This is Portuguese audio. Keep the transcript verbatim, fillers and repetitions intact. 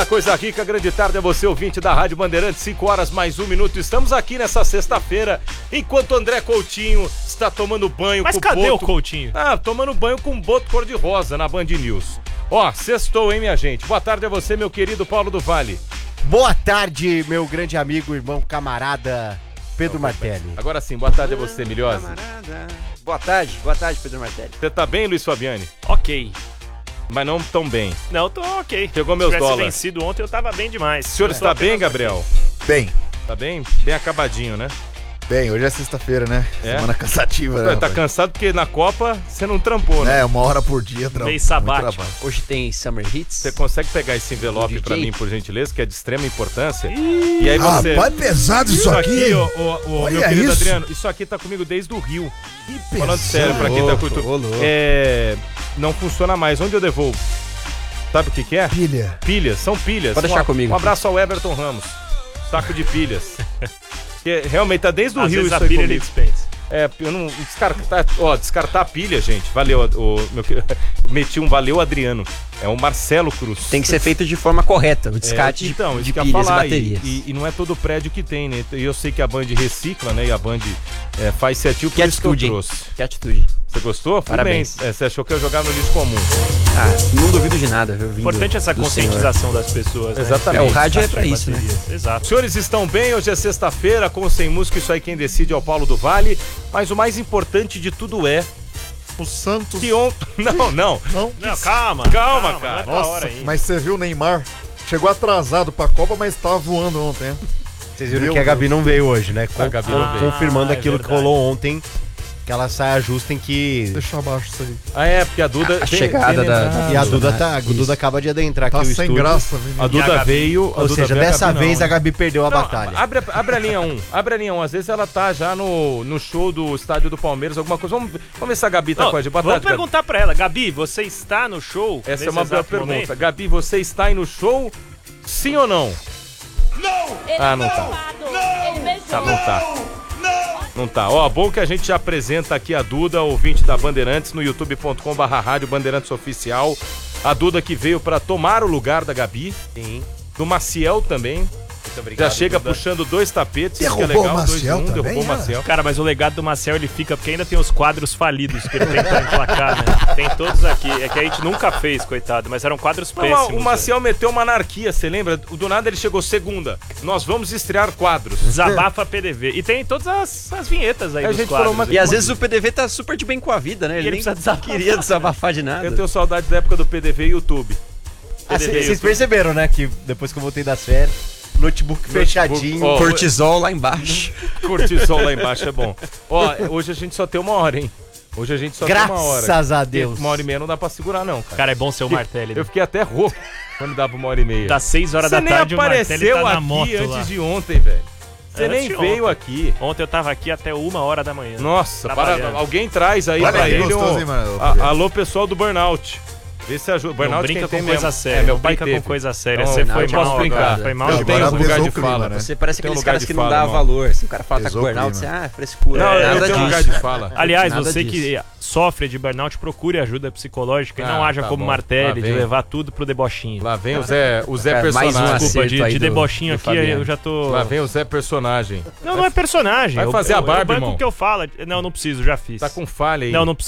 Fala, coisa rica, grande tarde a você, ouvinte da Rádio Bandeirantes, cinco horas mais um minuto. Estamos aqui nessa sexta-feira, enquanto André Coutinho está tomando banho Mas com cadê boto... o Coutinho? Ah, tomando banho com boto cor-de-rosa na Band News. Ó, sextou, hein, minha gente? Boa tarde a você, meu querido Paulo do Vale. Boa tarde, meu grande amigo, irmão, camarada Pedro Martelli. Agora sim, boa tarde a você, Milhose. Camarada. Boa tarde, boa tarde, Pedro Martelli. Você tá bem, Luiz Fabiani? Ok. Mas não tão bem. Não, tô ok. Chegou meus Se tivesse dólares. vencido ontem, eu tava bem demais. O senhor Eu está tô bem, apenas Gabriel? Bem, Tá bem? Bem acabadinho, né? bem, hoje é sexta-feira, né? É? Semana cansativa, né? Tá rapaz? cansado porque na Copa você não trampou, né? É, uma hora por dia, tra... Meio muito sabático. trabalho. Hoje tem Summer Hits. Você consegue pegar esse envelope D J? pra mim, por gentileza, que é de extrema importância? E aí você... Rapaz, pesado isso, Isso aqui, aqui, hein? ó, ó, ó, Olha meu querido isso. Adriano, isso aqui tá comigo desde o Rio. Que Falando pesado. sério, pra quem tá com Ô, tudo. louco. É... Não funciona mais. Onde eu devolvo? Sabe o que que é? Pilha. Pilhas, são pilhas. Pode deixar um, comigo. Um abraço ao Everton Ramos. Saco de pilhas. Que realmente tá desde o Às Rio vezes isso a aí pilha ele comigo. dispensa. É, eu não. Descartar, ó, descartar a pilha, gente. Valeu, o, meu, meti um valeu, Adriano. É o Marcelo Cruz. Tem que ser feito de forma correta, o descarte É, então, de, isso de que eu ia pilhas falar, e baterias. E, e, e não é todo prédio que tem, né? E eu sei que a Band recicla, né? E a Band é, faz certinho, por Que isso que eu atitude, hein? trouxe. Que atitude. Você gostou? Fui Parabéns. bem. É, você achou que eu ia jogar no lixo comum. Ah, não duvido de nada, viu? O importante é essa conscientização das pessoas, né? Exatamente. É, o rádio é Descarte pra de isso, né? baterias. Exato. Os senhores estão bem? Hoje é sexta-feira, com ou sem música, isso aí quem decide é o Paulo do Vale. Mas o mais importante de tudo é O Santos. que ontem... Não, não. Não? Não, calma. Calma, cara. Não é pra Nossa, hora ainda. mas você viu o Neymar? Chegou atrasado pra Copa, mas tava voando ontem, hein? Vocês viram Meu que a Gabi não veio hoje, né? A Gabi não Com- veio. Confirmando Ah, é aquilo que verdade. rolou ontem, que ela saia justa em que... Deixa abaixo isso aí. Ah, é, porque a Duda... A chegada da- lembrado. E a Duda, Ah, tá, a isso. Duda acaba de adentrar Tá aqui o sem estúdio. graça, menino. A Duda Gabi? veio... a Ou Duda seja, veio, dessa Gabi vez não, a Gabi perdeu a Não, batalha. Abre, a- abre a linha um, abre a linha um. Às vezes ela tá já no, no show do estádio do Palmeiras, alguma coisa. Vamos, vamos ver se a Gabi tá Não, com a gente. Boa vamos tarde, Gabi. perguntar pra ela. Gabi, você está no show? Essa nesse é uma boa exato pergunta. momento? Gabi, você está aí no show? Sim ou não? Ele Ah, não tá. safado, Ele beijou. Tá, não tá. Não tá. Ó, bom que a gente já apresenta aqui a Duda, ouvinte da Bandeirantes, no youtube ponto com barra rádio Bandeirantes Oficial. A Duda que veio pra tomar o lugar da Gabi. Sim. Do Maciel também. Muito obrigado, Já chega Duda. puxando dois tapetes. isso que é Derrubou legal. o Maciel dois, um, também, derrubou o né? Maciel. Cara, mas o legado do Marcel ele fica porque ainda tem os quadros falidos que ele tentou emplacar, né? Tem todos aqui. É que a gente nunca fez, coitado, mas eram quadros Não, péssimos. o Maciel meteu uma anarquia, você lembra? Do nada ele chegou segunda. Nós vamos estrear quadros. Desabafa P D V. E tem todas as, as vinhetas aí A dos gente quadros. falou uma- E às vezes o P D V tá super de bem com a vida, né? ele Ele, nem precisa desabafar. queria desabafar de nada. Eu tenho saudade da época do P D V e YouTube. Ah, P D V, Vocês YouTube. perceberam, né? Que depois que eu voltei das férias, notebook fechadinho. ó, Cortisol lá embaixo. Cortisol lá embaixo é bom. Ó, hoje a gente só tem uma hora, hein? Hoje a gente só tem uma hora. Graças a Deus. Uma hora e meia não dá pra segurar, não, cara. Cara, é bom ser o Martelli. Eu Né? fiquei até rouco quando dava uma hora e meia. Das seis horas Você da nem tarde o Martelli apareceu tá na aqui moto antes lá. de ontem, velho. Você É, nem antes de veio ontem. aqui. Ontem eu tava aqui até uma hora da manhã. Nossa, para, Trabalhando. alguém traz aí Olha pra que ele gostoso, um... hein, mano? A- Alô, pessoal do Burnout. Vê se ajuda. Não Burnout brinca quem com tem coisa mesmo. séria. É, meu não pai brinca teve. com coisa séria. Então, Você não, foi eu mal posso brincar. agora, Foi mal Não, Eu demais. tenho agora um lugar pesou de o clima, fala. né? Você parece Tem um aqueles lugar caras de que não fala, dá irmão. valor. Assim, o cara fala tá Pesou com o burnout, clima. você, ah, frescura. Não, eu nada tenho um disso. lugar de fala. Aliás, Nada você disso. que sofre de burnout, procure ajuda psicológica e Ah, não haja tá como bom. Lá Martelli de vem. levar tudo pro debochinho. Lá vem o Zé, o Zé Cara, mais um personagem. acerto. Desculpa, de, aí de do- debochinho do aqui Fabiano. eu já tô... Lá vem o Zé personagem. Não, não é personagem. Vai Eu- fazer eu- a Barbie, eu banco irmão. o que eu falo. Não, não preciso, já fiz. Tá com falha aí. Não, não